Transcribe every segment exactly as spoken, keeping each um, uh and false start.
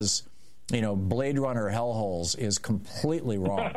you know, Blade Runner hellholes is completely wrong.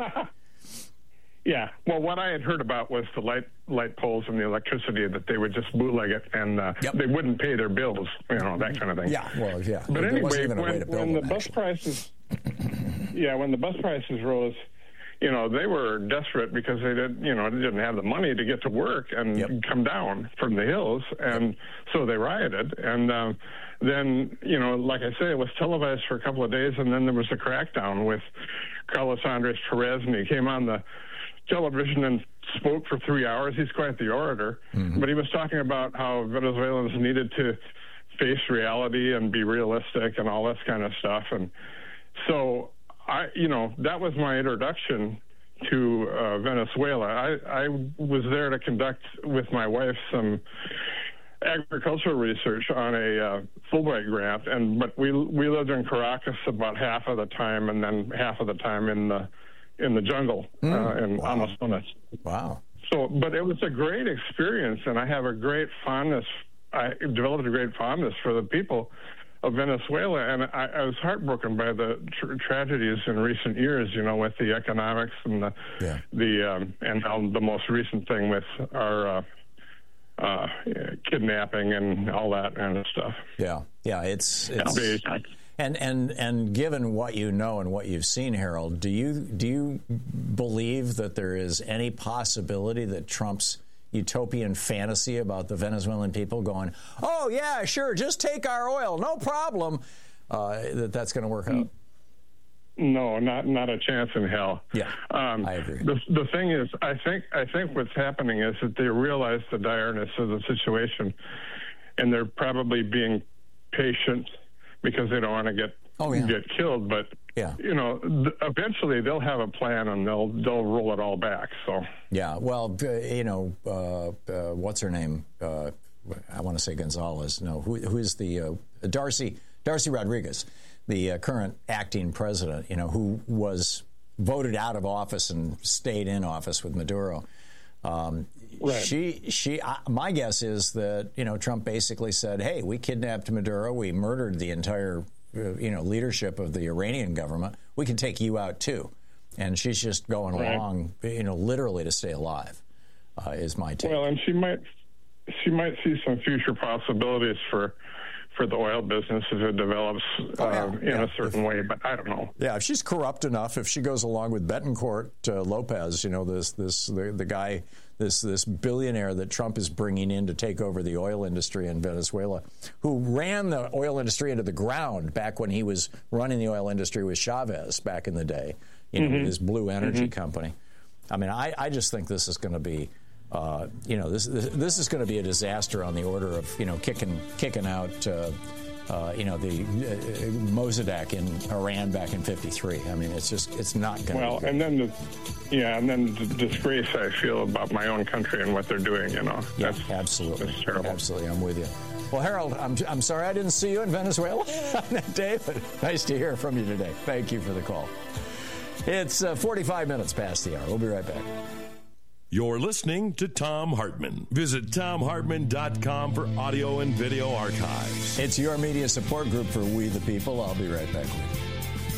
Yeah. Well, what I had heard about was the light light poles and the electricity, that they would just bootleg it, and uh, yep. they wouldn't pay their bills, you know, that kind of thing. Yeah, well, yeah. But there anyway, when, when the them, bus prices, yeah, when the bus prices rose, you know, they were desperate because they did, you know, they didn't have the money to get to work and yep. come down from the hills, and yep. so they rioted. And um, then, you know, like I say, it was televised for a couple of days, and then there was a crackdown with Carlos Andres Perez, and he came on the television and spoke for three hours. He's quite the orator, mm-hmm. but he was talking about how Venezuelans needed to face reality and be realistic and all this kind of stuff. And so, I, you know, that was my introduction to uh, Venezuela. I, I was there to conduct with my wife some agricultural research on a uh, Fulbright grant, and but we we lived in Caracas about half of the time, and then half of the time in the in the jungle mm. uh, in wow. Amazonas. Wow. So, but it was a great experience, and I have a great fondness. I developed a great fondness for the people of Venezuela, and I, I was heartbroken by the tr- tragedies in recent years, you know, with the economics and the, yeah. the um, and now the most recent thing with our uh, uh, kidnapping and all that kind of stuff. Yeah, yeah, it's... it's... And and and given what you know and what you've seen, Harold, do you do you believe that there is any possibility that Trump's utopian fantasy about the Venezuelan people going, oh yeah, sure, just take our oil, no problem, uh, that that's going to work out? No, not not a chance in hell. Yeah, um, I agree. The the thing is, I think I think what's happening is that they realize the direness of the situation, and they're probably being patient, because they don't want to get oh, yeah. get killed, but yeah. you know, th- eventually they'll have a plan and they'll they'll roll it all back. So yeah, well, uh, you know, uh, uh, what's her name? Uh, I want to say Gonzalez. No, who who is the uh, Darcy Darcy Rodriguez, the uh, current acting president? You know, who was voted out of office and stayed in office with Maduro. Um, right. She, she. Uh, my guess is that you know Trump basically said, "Hey, we kidnapped Maduro, we murdered the entire, uh, you know, leadership of the Iranian government. We can take you out too." And she's just going right. along, you know, literally to stay alive. Uh, is my take. Well, and she might, she might see some future possibilities for. for the oil business as it develops uh, oh, yeah. in yeah. a certain if, way, but I don't know. Yeah, if she's corrupt enough, if she goes along with Betancourt uh, Lopez, you know, this this the, the guy, this this billionaire that Trump is bringing in to take over the oil industry in Venezuela, who ran the oil industry into the ground back when he was running the oil industry with Chavez back in the day, you know, mm-hmm. with his Blue Energy mm-hmm. company. I mean, I, I just think this is going to be. Uh, you know, this, this this is going to be a disaster on the order of, you know, kicking kicking out, uh, uh, you know, the uh, Mossadegh in Iran back in fifty-three. I mean, it's just, it's not going to Well, be and then, the, yeah, and then the disgrace I feel about my own country and what they're doing, you know. Yeah, that's, absolutely. That's terrible. Absolutely, I'm with you. Well, Harold, I'm, I'm sorry I didn't see you in Venezuela on that day, but nice to hear from you today. Thank you for the call. It's uh, forty-five minutes past the hour. We'll be right back. You're listening to Thom Hartmann. Visit Thom Hartmann dot com for audio and video archives. It's your media support group for We the People. I'll be right back with you.